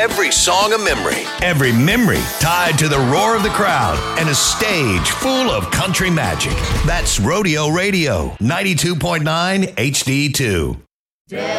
every song a memory. Every memory tied to the roar of the crowd and a stage full of country magic. That's Rodeo Radio, 92.9 HD2.